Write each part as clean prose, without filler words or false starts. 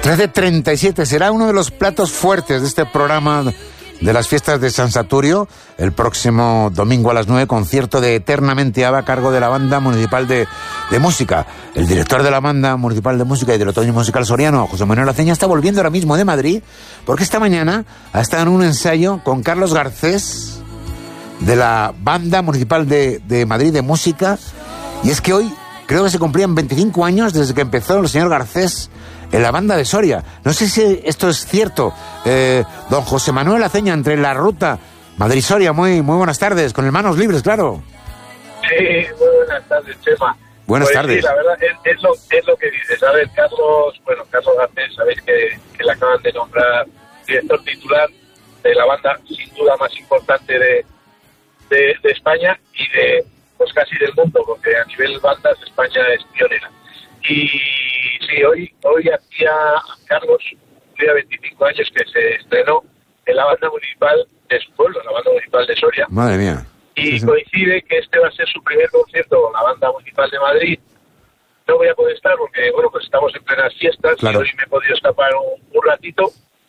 13:37 será uno de los platos fuertes de este programa de las fiestas de San Saturio. El próximo domingo a las 9, concierto de Eternamente ABBA a cargo de la Banda Municipal de Música. El director de la Banda Municipal de Música y del Otoño Musical Soriano, José Manuel Aceña, está volviendo ahora mismo de Madrid, porque esta mañana ha estado en un ensayo con Carlos Garcés de la Banda Municipal de Madrid de Música, y es que hoy creo que se cumplían 25 años desde que empezó el señor Garcés en la banda de Soria. No sé si esto es cierto. Don José Manuel Aceña, entre la ruta Madrid-Soria, muy buenas tardes, con manos libres, claro. Sí, muy buenas tardes, Chema. Buenas tardes. Sí, la verdad es lo que dices. A ver, Carlos Garcés, sabéis que le acaban de nombrar director titular de la banda, sin duda más importante de España y de, pues casi del mundo, porque a nivel bandas España es pionera. Y sí, hoy hacía Carlos, cumplía 25 años que se estrenó en la banda municipal de su pueblo, la banda municipal de Soria. Madre mía. Y coincide que este va a ser su primer concierto con la banda municipal de Madrid. No voy a poder estar porque, bueno, pues estamos en plenas fiestas, claro. Y hoy me he podido escapar un ratito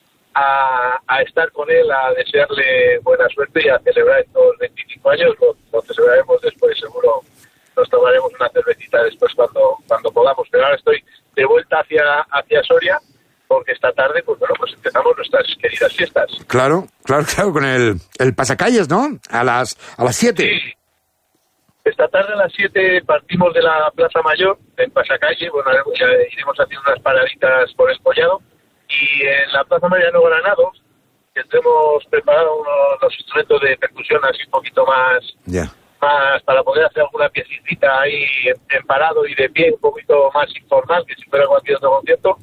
a estar con él, a desearle buena suerte y a celebrar estos 25 años. Lo celebraremos después, seguro. Nos tomaremos una cervecita después cuando podamos, pero ahora estoy de vuelta hacia Soria, porque esta tarde, pues bueno, pues empezamos nuestras queridas fiestas. Claro, con el pasacalles, ¿no? A las 7. Sí. Esta tarde a las 7 partimos de la Plaza Mayor, en Pasacalle, bueno, ya iremos haciendo unas paraditas por el Collado, y en la Plaza Mariano Granados tendremos preparado unos instrumentos de percusión así un poquito más... Ya. Más para poder hacer alguna piececita ahí en parado y de pie, un poquito más informal que si fuera cualquier otro concierto.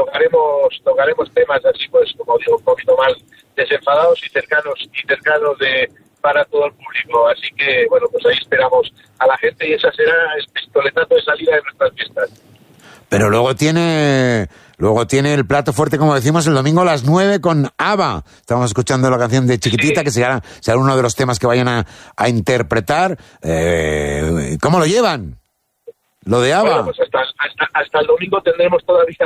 Tocaremos temas así, pues como digo, un poquito más desenfadados y cercanos para todo el público. Así que bueno, pues ahí esperamos a la gente y esa será el pistoletazo de salida de nuestras fiestas. Pero luego tiene el plato fuerte, como decimos, el domingo a las 9 con ABBA. Estamos escuchando la canción de Chiquitita, sí, que será uno de los temas que vayan a interpretar. ¿Cómo lo llevan? Lo de ABBA. Bueno, pues hasta el domingo tendremos todavía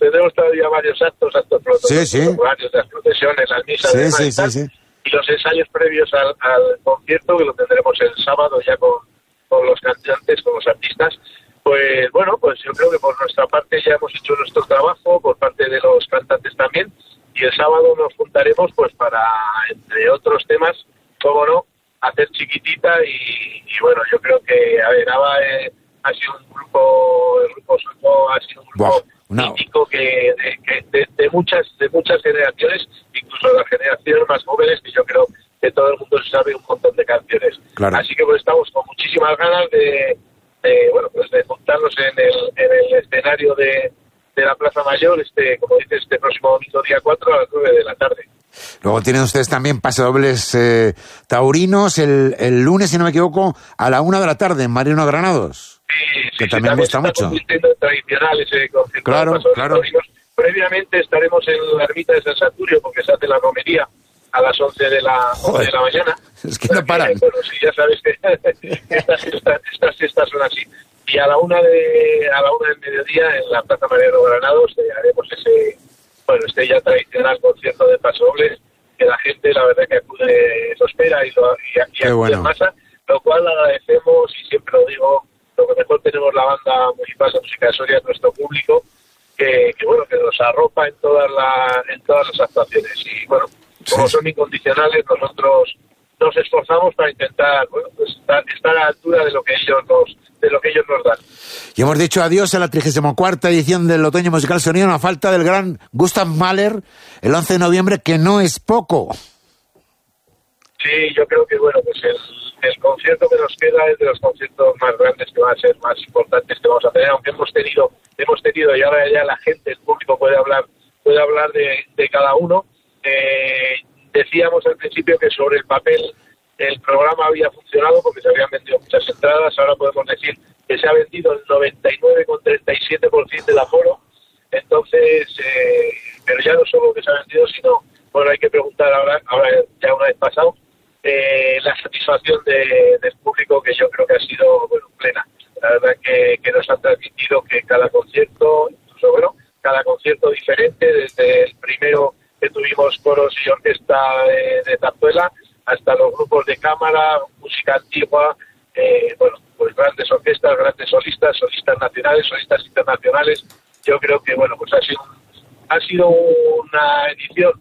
varios actos horarios de las procesiones, las misas, sí. Y los ensayos previos al concierto, que lo tendremos el sábado ya con los cantantes, con los artistas. Pues bueno, pues yo creo que por nuestra parte ya hemos hecho nuestro trabajo, por parte de los cantantes también, y el sábado nos juntaremos pues para, entre otros temas, cómo no, hacer Chiquitita y bueno, yo creo que, a ver, ABBA ha sido el grupo sueco ha sido un grupo mítico que de muchas generaciones, incluso de las generaciones más jóvenes, que yo creo que todo el mundo sabe un montón de canciones. Claro. Así que pues estamos con muchísimas ganas de juntarnos en el escenario de la Plaza Mayor, como dices, este próximo domingo día 4 a las 9 de la tarde. Luego tienen ustedes también pasodobles taurinos el lunes, si no me equivoco, a la 1 de la tarde en Mariano Granados. Sí, que también gusta mucho. Tradicional ese concierto. Claro. Taurinos. Previamente estaremos en la ermita de San Saturio porque se hace la romería a las 11 de la mañana. Es que no paran. Bueno, sí, ya sabes que estas fiestas son así. Y a la una del mediodía en la Plaza Mariano Granados haremos este ya tradicional concierto de pasodobles, que la gente, la verdad, que acude, lo espera y acude en masa, lo cual agradecemos y siempre lo digo, lo que mejor tenemos la Banda Municipal de Música de Soria, nuestro público, que nos arropa en todas las actuaciones. Y bueno, como son incondicionales, nosotros nos esforzamos para intentar, bueno, pues estar a la altura de lo que ellos nos dan. Y hemos dicho adiós a la 34ª edición del Otoño Musical Soriano a falta del gran Gustav Mahler el 11 de noviembre, que no es poco. Sí, yo creo que bueno, pues el concierto que nos queda es de los conciertos más grandes, que van a ser más importantes que vamos a tener, aunque hemos tenido y ahora ya la gente, el público puede hablar de cada uno. Decíamos al principio que sobre el papel el programa había funcionado porque se habían vendido muchas entradas. Ahora podemos decir que se ha vendido el 99,37% del aforo. Entonces, pero ya no solo que se ha vendido, sino, bueno, hay que preguntar ahora ya una vez pasado, la satisfacción del público, que yo creo que ha sido, bueno, plena. La verdad que nos han transmitido que cada concierto, incluso, bueno, cada concierto concierto diferente, desde el primero que tuvimos coros y orquesta de zarzuela, hasta los grupos de cámara, música antigua, pues grandes orquestas, grandes solistas, solistas nacionales, solistas internacionales. Yo creo que, pues ha sido una edición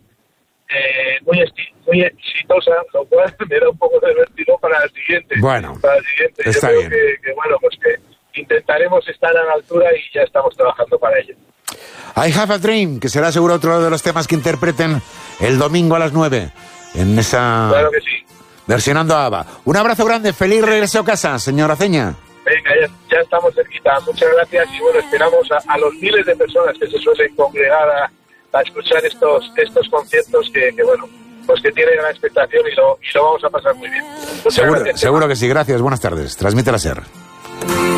muy exitosa, lo cual me da un poco de vértigo para el siguiente. Bueno, está bien. Que intentaremos estar a la altura y ya estamos trabajando para ello. I Have a Dream, que será seguro otro de los temas que interpreten el domingo a las 9 en esa... Claro que sí. Versionando a ABBA. Un abrazo grande, feliz regreso a casa, señor Aceña. Venga, ya estamos cerquita. Muchas gracias y esperamos a los miles de personas que se suelen congregar a escuchar estos conciertos que tienen gran expectación y lo vamos a pasar muy bien. Seguro que sí, gracias, buenas tardes. Transmite la SER.